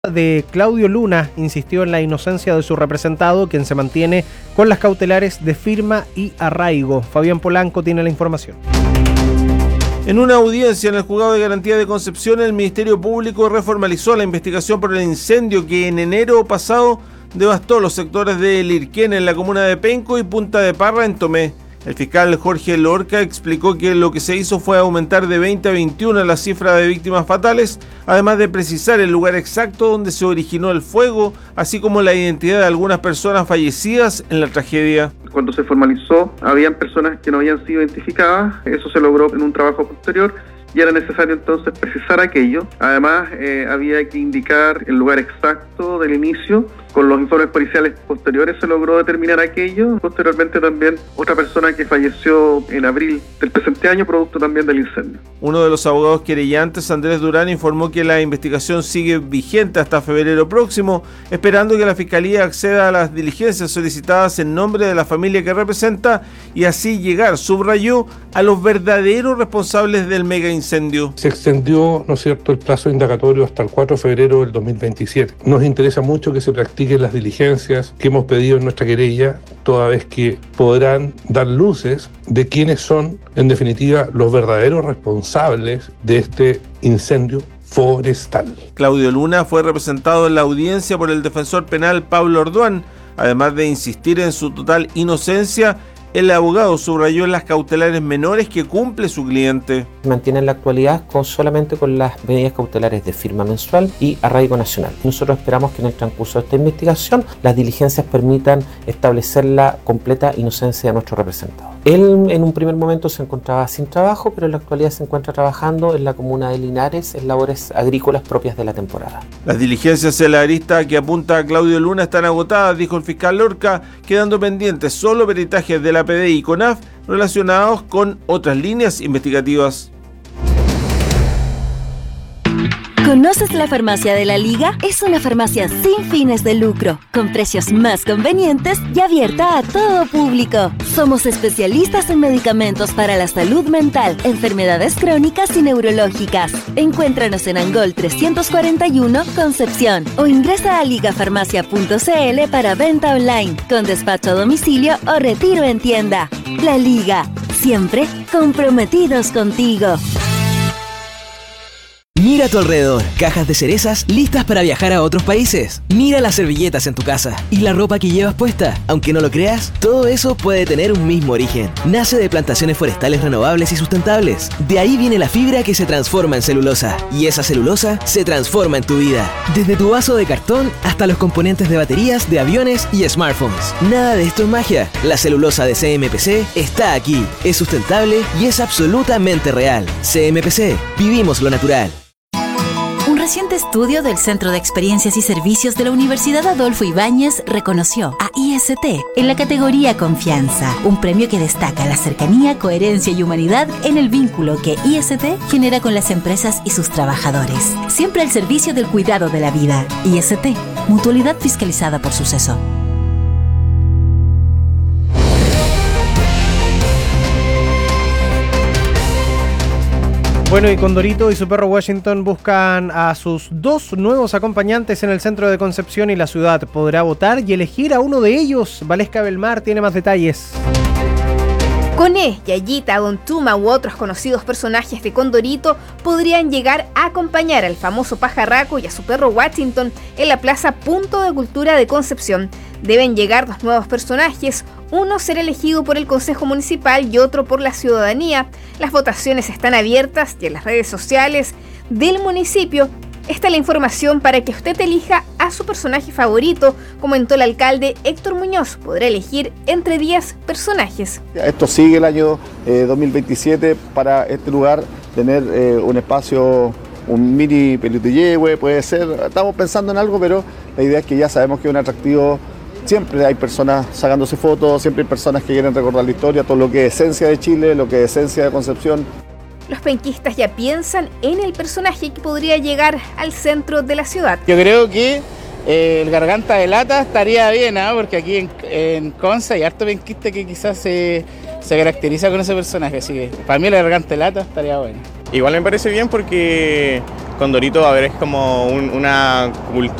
de Claudio Luna insistió en la inocencia de su representado, quien se mantiene con las cautelares de firma y arraigo. Fabián Polanco tiene la información. En una audiencia en el Juzgado de Garantía de Concepción, el Ministerio Público reformalizó la investigación por el incendio que en enero pasado devastó los sectores de Lirquén en la comuna de Penco y Punta de Parra en Tomé. El fiscal Jorge Lorca explicó que lo que se hizo fue aumentar de 20 a 21 la cifra de víctimas fatales, además de precisar el lugar exacto donde se originó el fuego, así como la identidad de algunas personas fallecidas en la tragedia. Cuando se formalizó, habían personas que no habían sido identificadas, eso se logró en un trabajo posterior y era necesario entonces precisar aquello. Además, había que indicar el lugar exacto del inicio. Con los informes policiales posteriores se logró determinar aquello. Posteriormente también otra persona que falleció en abril del presente año, producto también del incendio. Uno de los abogados querellantes, Andrés Durán, informó que la investigación sigue vigente hasta febrero próximo, esperando que la Fiscalía acceda a las diligencias solicitadas en nombre de la familia que representa y así llegar, subrayó, a los verdaderos responsables del mega incendio. Se extendió, ¿no es cierto?, el plazo indagatorio hasta el 4 de febrero del 2027. Nos interesa mucho que se practiquen las diligencias que hemos pedido en nuestra querella, toda vez que podrán dar luces de quiénes son, en definitiva, los verdaderos responsables de este incendio forestal. Claudio Luna fue representado en la audiencia por el defensor penal Pablo Orduán. Además de insistir en su total inocencia, el abogado subrayó las cautelares menores que cumple su cliente. Mantiene en la actualidad solamente con las medidas cautelares de firma mensual y arraigo nacional. Nosotros esperamos que en el transcurso de esta investigación las diligencias permitan establecer la completa inocencia de nuestro representado. Él en un primer momento se encontraba sin trabajo, pero en la actualidad se encuentra trabajando en la comuna de Linares en labores agrícolas propias de la temporada. Las diligencias en la arista que apunta a Claudio Luna están agotadas, dijo el fiscal Lorca, quedando pendientes solo peritajes de la PDI y CONAF relacionados con otras líneas investigativas. ¿Conoces la farmacia de la Liga? Es una farmacia sin fines de lucro, con precios más convenientes y abierta a todo público. Somos especialistas en medicamentos para la salud mental, enfermedades crónicas y neurológicas. Encuéntranos en Angol 341, Concepción, o ingresa a ligafarmacia.cl para venta online, con despacho a domicilio o retiro en tienda. La Liga, siempre comprometidos contigo. Mira a tu alrededor, cajas de cerezas listas para viajar a otros países. Mira las servilletas en tu casa y la ropa que llevas puesta. Aunque no lo creas, todo eso puede tener un mismo origen. Nace de plantaciones forestales renovables y sustentables. De ahí viene la fibra que se transforma en celulosa. Y esa celulosa se transforma en tu vida. Desde tu vaso de cartón hasta los componentes de baterías, de aviones y smartphones. Nada de esto es magia. La celulosa de CMPC está aquí. Es sustentable y es absolutamente real. CMPC, vivimos lo natural. Un reciente estudio del Centro de Experiencias y Servicios de la Universidad Adolfo Ibáñez reconoció a IST en la categoría Confianza, un premio que destaca la cercanía, coherencia y humanidad en el vínculo que IST genera con las empresas y sus trabajadores. Siempre al servicio del cuidado de la vida. IST, mutualidad fiscalizada por Suceso. Bueno, y Condorito y su perro Washington buscan a sus dos nuevos acompañantes en el centro de Concepción y la ciudad podrá votar y elegir a uno de ellos. Valesca Belmar tiene más detalles. Coné, Yayita, Don Tuma u otros conocidos personajes de Condorito podrían llegar a acompañar al famoso pajarraco y a su perro Washington en la Plaza Punto de Cultura de Concepción. Deben llegar dos nuevos personajes, uno será elegido por el Consejo Municipal y otro por la ciudadanía. Las votaciones están abiertas y en las redes sociales del municipio está la información para que usted elija a su personaje favorito, comentó el alcalde Héctor Muñoz. Podrá elegir entre 10 personajes. Esto sigue el año 2027 para este lugar, tener un espacio, un mini pelotillehue, puede ser. Estamos pensando en algo, pero la idea es que ya sabemos que es un atractivo. Siempre hay personas sacándose fotos, siempre hay personas que quieren recordar la historia, todo lo que es esencia de Chile, lo que es esencia de Concepción. Los penquistas ya piensan en el personaje que podría llegar al centro de la ciudad. Yo creo que el Garganta de Lata estaría bien, porque aquí en Conce hay harto penquista que quizás se caracteriza con ese personaje, así que para mí el Garganta de Lata estaría bueno. Igual me parece bien porque Condorito, a ver, es como una cultura